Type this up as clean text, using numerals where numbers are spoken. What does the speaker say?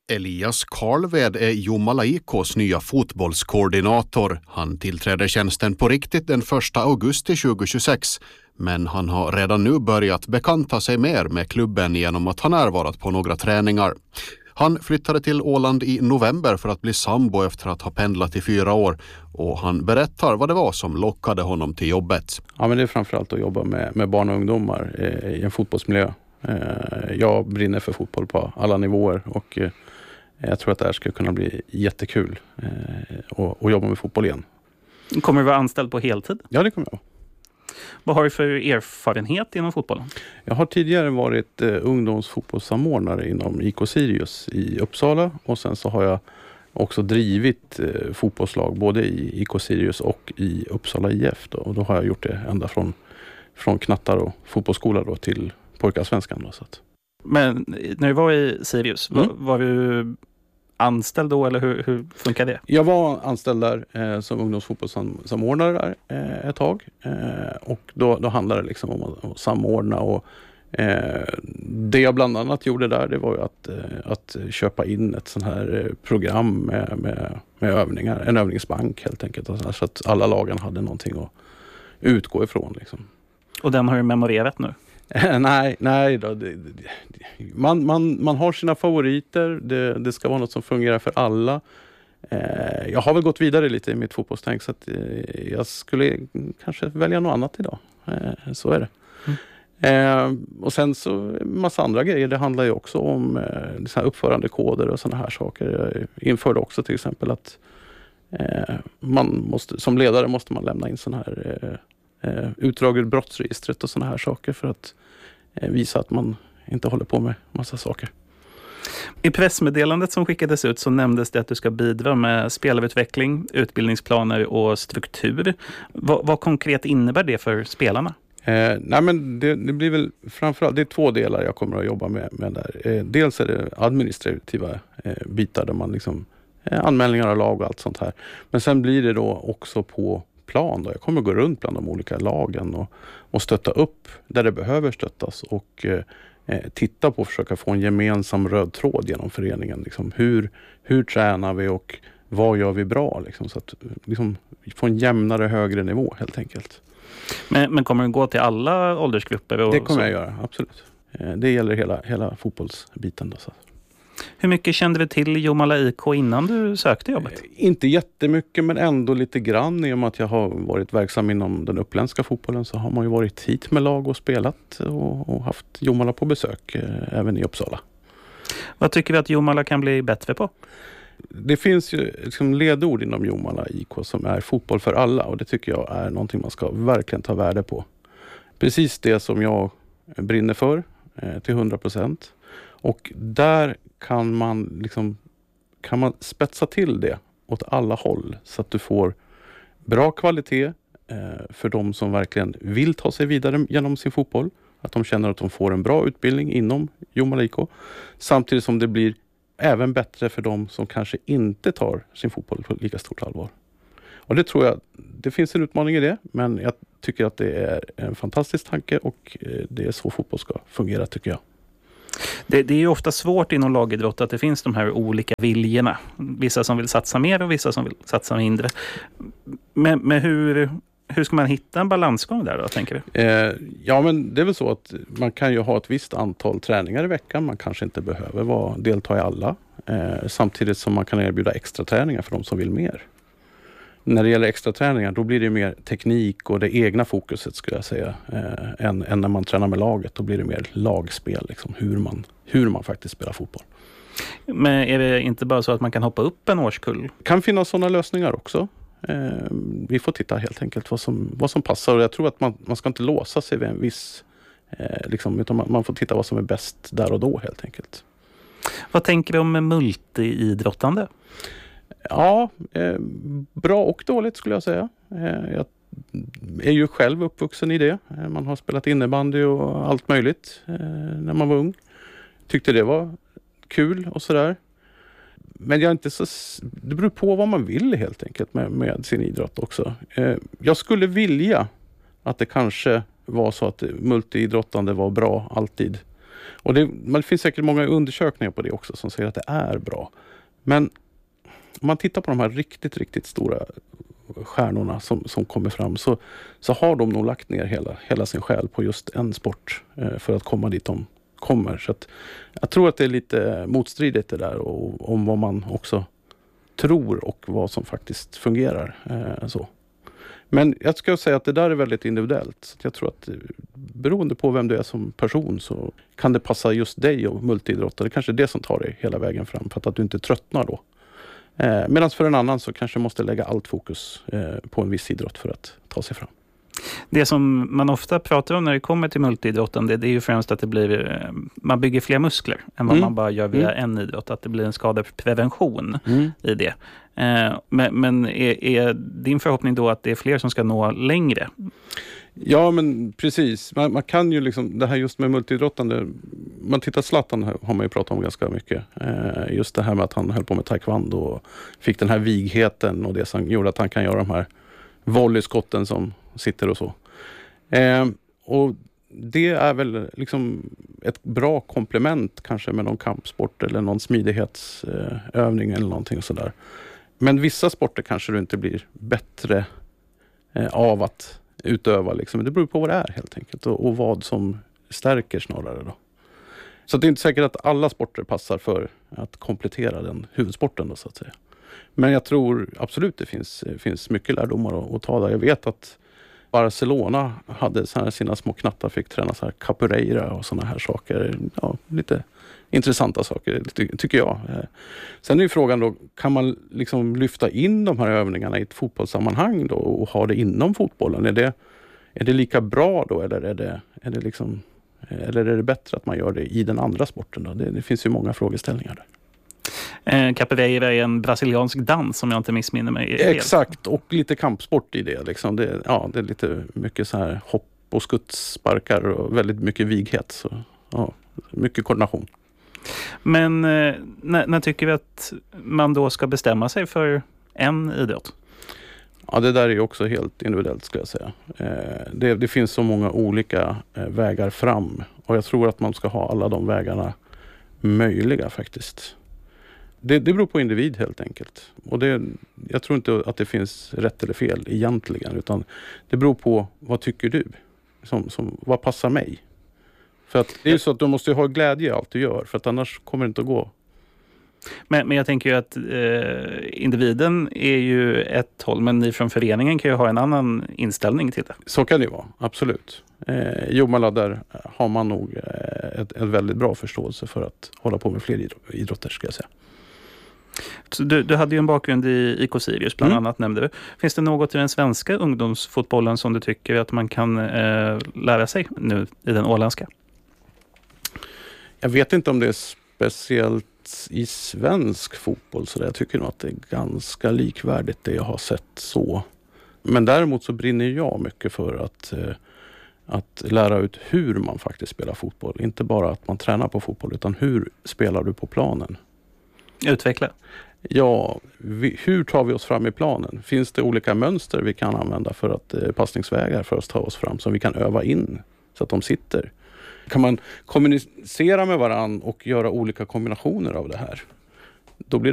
Elias Karlved är Jomala IKs nya fotbollskoordinator. Han tillträder tjänsten på riktigt den 1 augusti 2026. Men han har redan nu börjat bekanta sig mer med klubben genom att han närvarat på några träningar. Han flyttade till Åland i november för att bli sambo efter att ha pendlat i 4 år. Och han berättar vad det var som lockade honom till jobbet. Ja, men det är framförallt att jobba med barn och ungdomar i en fotbollsmiljö. Jag brinner för fotboll på alla nivåer och jag tror att det här ska kunna bli jättekul att jobba med fotboll igen. Kommer du vara anställd på heltid? Ja, det kommer jag. Vad har du för erfarenhet inom fotbollen? Jag har tidigare varit ungdomsfotbollssamordnare inom IK Sirius i Uppsala och sen så har jag också drivit fotbollslag både i IK Sirius och i Uppsala IF då. Och då har jag gjort det ända från knattar och fotbollsskola då till pojkarsvenskan då, så att. Men när du var i Sirius, var du anställd då eller hur funkar det? Jag var anställd där som ungdomsfotbollssamordnare där ett tag. Och då handlade det liksom om att samordna och det jag bland annat gjorde där, det var ju att köpa in ett sån här program med övningar, en övningsbank helt enkelt. Så att alla lagen hade någonting att utgå ifrån liksom. Och den har du memorerat nu? Nej då. Man har sina favoriter. Det ska vara något som fungerar för alla. Jag har väl gått vidare lite i mitt fotbollstänk så att jag skulle kanske välja något annat idag. Så är det. Och sen så massa andra grejer. Det handlar ju också om så här uppförandekoder och såna här saker. Jag införde också till exempel att som ledare måste man lämna in sån här utdrag ur brottsregistret och såna här saker för att visa att man inte håller på med massa saker. I pressmeddelandet som skickades ut så nämndes det att du ska bidra med spelarutveckling, utbildningsplaner och struktur. Vad konkret innebär det för spelarna? Nej, men det blir väl framförallt, det är 2 delar jag kommer att jobba med där. Dels är det administrativa bitar där man liksom anmälningar av lag och allt sånt här. Men sen blir det då också på plan då. Jag kommer att gå runt bland de olika lagen och stötta upp där det behöver stöttas och titta på och försöka få en gemensam röd tråd genom föreningen. Liksom, hur tränar vi och vad gör vi bra? Liksom, så att liksom, få en jämnare, högre nivå helt enkelt. Men kommer du gå till alla åldersgrupper? Det kommer jag göra, absolut. Det gäller hela fotbollsbiten då, så. Hur mycket kände du till Jomala IK innan du sökte jobbet? Inte jättemycket, men ändå lite grann. I och med att jag har varit verksam inom den uppländska fotbollen så har man ju varit hit med lag och spelat och haft Jomala på besök även i Uppsala. Vad tycker vi att Jomala kan bli bättre på? Det finns ju liksom ledord inom Jomala IK som är fotboll för alla och det tycker jag är någonting man ska verkligen ta värde på. Precis det som jag brinner för till 100%. Och där kan man spetsa till det åt alla håll så att du får bra kvalitet för de som verkligen vill ta sig vidare genom sin fotboll. Att de känner att de får en bra utbildning inom Jomala IK. Samtidigt som det blir även bättre för de som kanske inte tar sin fotboll på lika stort allvar. Och det tror jag, det finns en utmaning i det, men jag tycker att det är en fantastisk tanke och det är så fotboll ska fungera tycker jag. Det är ju ofta svårt inom lagidrott att det finns de här olika viljorna. Vissa som vill satsa mer och vissa som vill satsa mindre. Men hur ska man hitta en balansgång där då, tänker du? Ja, men det är väl så att man kan ju ha ett visst antal träningar i veckan. Man kanske inte behöver delta i alla. Samtidigt som man kan erbjuda extra träningar för de som vill mer. När det gäller extra träningar då blir det mer teknik och det egna fokuset skulle jag säga än när man tränar med laget. Då blir det mer lagspel, liksom, hur man faktiskt spelar fotboll. Men är det inte bara så att man kan hoppa upp en årskull? Kan finnas sådana lösningar också. Vi får titta helt enkelt vad som passar och jag tror att man ska inte låsa sig vid en viss utan man får titta vad som är bäst där och då helt enkelt. Vad tänker du om multiidrottande? Ja, bra och dåligt skulle jag säga. Jag är ju själv uppvuxen i det. Man har spelat innebandy och allt möjligt när man var ung. Tyckte det var kul och sådär. Men jag är inte så, det beror på vad man vill helt enkelt med sin idrott också. Jag skulle vilja att det kanske var så att multiidrottande var bra alltid. Och det finns säkert många undersökningar på det också som säger att det är bra. Men om man tittar på de här riktigt, riktigt stora stjärnorna som kommer fram så har de nog lagt ner hela sin själ på just en sport för att komma dit de kommer. Så att jag tror att det är lite motstridigt det där och om vad man också tror och vad som faktiskt fungerar så. Men jag ska säga att det där är väldigt individuellt. Så jag tror att beroende på vem du är som person så kan det passa just dig och multiidrotta. Det är kanske är det som tar dig hela vägen fram för att du inte tröttnar då. Medan för en annan så kanske måste lägga allt fokus på en viss idrott för att ta sig fram. Det som man ofta pratar om när det kommer till multiidrotten, det är ju främst att det blir, man bygger fler muskler än vad man bara gör via en idrott. Att det blir en skadeprevention i det. Men är din förhoppning då att det är fler som ska nå längre? Ja, men precis. Man kan ju liksom, det här just med multiidrottande, man tittar Zlatan har man ju pratat om ganska mycket. Just det här med att han höll på med taekwondo och fick den här vigheten och det som gjorde att han kan göra de här volleyskotten som sitter och så. Och det är väl liksom ett bra komplement kanske med någon kampsport eller någon smidighetsövning eller någonting sådär. Men vissa sporter kanske du inte blir bättre av att utöva. Liksom. Det beror på vad det är helt enkelt och vad som stärker snarare då. Så det är inte säkert att alla sporter passar för att komplettera den huvudsporten då så att säga. Men jag tror absolut det finns mycket lärdomar att ta där. Jag vet att Barcelona hade sina små knattar, fick träna så här capoeira och såna här saker. Ja, lite intressanta saker tycker jag. Sen är ju frågan då, kan man liksom lyfta in de här övningarna i ett fotbollssammanhang då och ha det inom fotbollen? Är det lika bra då eller är det bättre att man gör det i den andra sporten då? Det finns ju många frågeställningar där. Capoeira är en brasiliansk dans som jag inte missminner mig. Exakt, och lite kampsport i det. Liksom. Det är lite mycket så här hopp och skuttsparkar och väldigt mycket vighet. Så, ja, mycket koordination. Men när tycker vi att man då ska bestämma sig för en idrott? Ja, det där är ju också helt individuellt ska jag säga. Det finns så många olika vägar fram. Och jag tror att man ska ha alla de vägarna möjliga faktiskt. Det beror på individ helt enkelt. Och jag tror inte att det finns rätt eller fel egentligen. Utan det beror på vad tycker du? Vad passar mig? För att det är ju så att du måste ha glädje i allt du gör. För att annars kommer det inte att gå. Men jag tänker ju att individen är ju ett håll. Men ni från föreningen kan ju ha en annan inställning till det. Så kan det vara, absolut. Jomala, där har man nog en väldigt bra förståelse för att hålla på med fler idrotter ska jag säga. Så du hade ju en bakgrund i IK Sirius bland annat nämnde du. Finns det något i den svenska ungdomsfotbollen som du tycker att man kan lära sig nu i den åländska? Jag vet inte om det är speciellt i svensk fotboll så jag tycker nog att det är ganska likvärdigt det jag har sett så. Men däremot så brinner jag mycket för att lära ut hur man faktiskt spelar fotboll. Inte bara att man tränar på fotboll utan hur spelar du på planen? Utveckla. Ja, hur tar vi oss fram i planen? Finns det olika mönster vi kan använda för att passningsvägar för att ta oss fram som vi kan öva in så att de sitter? Kan man kommunicera med varann och göra olika kombinationer av det här? Då blir